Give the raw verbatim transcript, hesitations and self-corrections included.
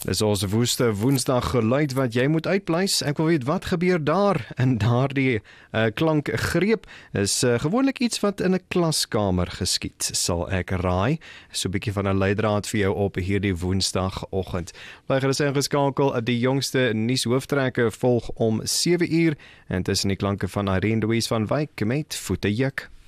Dis ons woeste woensdag geluid wat jy moet uitpleis. Ek wil weet wat gebeur daar in daardie uh, klankgreep. Is uh, gewoonlik iets wat in 'n klaskamer geskied, sal ek raai. So 'n bietjie van 'n leidraad vir jou op hierdie woensdagoggend. Bly gerus ingeskakel, die jongste nuushooftrekke volg om sewe uur en tussen die klanke van Irene Louise van Wyk met Voete Juk.